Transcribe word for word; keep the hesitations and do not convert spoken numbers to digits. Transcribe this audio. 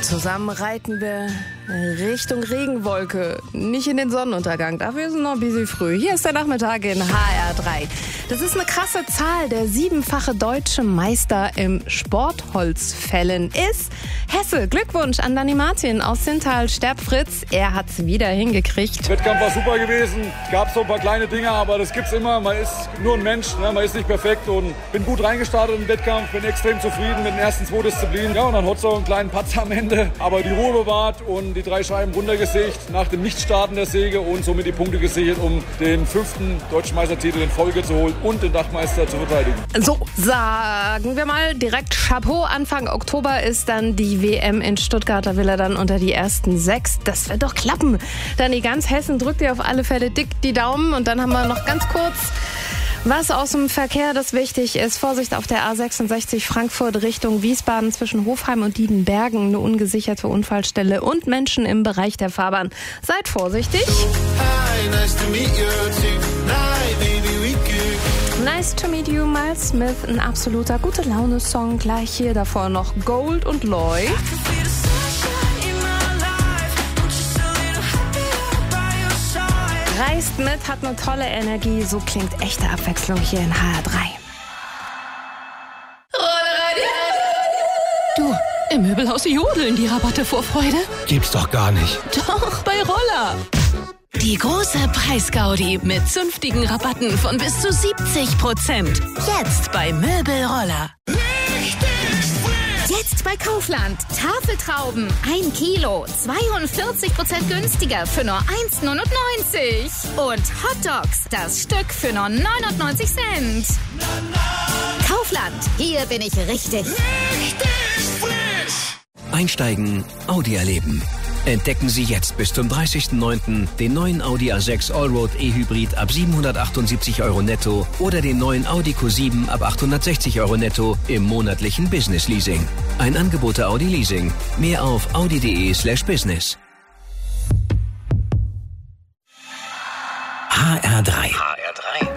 Zusammen reiten wir Richtung Regenwolke, nicht in den Sonnenuntergang. Dafür ist es noch ein bisschen früh. Hier ist der Nachmittag in H R drei. Das ist eine krasse Zahl. Der siebenfache deutsche Meister im Sportholzfällen ist Hesse. Glückwunsch an Dani Martin aus Sintal. Sterbfritz, er hat's wieder hingekriegt. Der Wettkampf war super gewesen. Gab so ein paar kleine Dinge, aber das gibt's immer. Man ist nur ein Mensch, ne? Man ist nicht perfekt und bin gut reingestartet im Wettkampf. Bin extrem zufrieden mit den ersten zwei Disziplinen. Ja, und dann hat es auch einen kleinen Patzer am Ende, aber die Ruhe bewahrt und die drei Scheiben runtergesägt nach dem Nichtstarten der Säge und somit die Punkte gesichert, um den fünften deutschen Meistertitel in Folge zu holen und den Dachmeister zu verteidigen. So, sagen wir mal direkt Chapeau. Anfang Oktober ist dann die W M in Stuttgart. Da will er dann unter die ersten sechs. Das wird doch klappen. Dann die ganz Hessen drückt dir auf alle Fälle dick die Daumen. Und dann haben wir noch ganz kurz was aus dem Verkehr, das wichtig ist. Vorsicht auf der A sechsundsechzig Frankfurt Richtung Wiesbaden zwischen Hofheim und Diedenbergen. Eine ungesicherte Unfallstelle und Menschen im Bereich der Fahrbahn. Seid vorsichtig. Hi, nice to meet you. Tonight, baby, we could. Nice to meet you, Miles Smith. Ein absoluter Gute-Laune-Song. Gleich hier davor noch Gold und Loy. Reist mit, hat eine tolle Energie. So klingt echte Abwechslung hier in H R drei. Du, im Möbelhaus jodeln die Rabatte vor Freude. Gibt's doch gar nicht. Doch, bei Roller. Die große Preisgaudi mit zünftigen Rabatten von bis zu siebzig Prozent. Jetzt bei Möbelroller. Jetzt bei Kaufland. Tafeltrauben. Ein Kilo. zweiundvierzig Prozent günstiger für nur eins Komma neunundneunzig. Und Hotdogs. Das Stück für nur neunundneunzig Cent. Kaufland. Hier bin ich richtig. Richtig frisch. Einsteigen, Audi erleben. Entdecken Sie jetzt bis zum dreißigsten neunten den neuen Audi A sechs Allroad E-Hybrid ab siebenhundertachtundsiebzig Euro netto oder den neuen Audi Q sieben ab achthundertsechzig Euro netto im monatlichen Business Leasing. Ein Angebot der Audi Leasing. Mehr auf audi.de slash business. H R drei. H R drei.